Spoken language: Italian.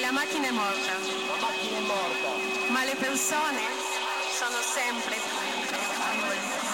La macchina è morta. La macchina è morta. Ma le persone sono sempre vive.